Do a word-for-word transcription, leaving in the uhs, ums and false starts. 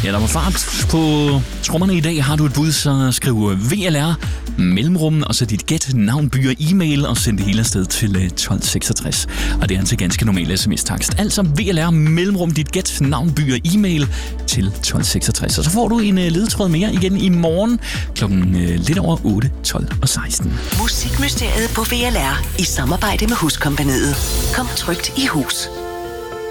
Ja, der var fart på trommerne i dag. Har du et bud, så skriv V L R mellemrum, og så dit gæt, navn, by og e-mail, og send det hele afsted til tolv seksogtres. Og det er altså ganske normal sms-takst. Altså V L R mellemrum, dit gæt, navn, by og e-mail til tolv seksogtres. Og så får du en ledetråd mere igen i morgen klokken lidt over otte, tolv og seksten. Musikmysteriet på V L R i samarbejde med Huskompagniet. Kom trygt i hus.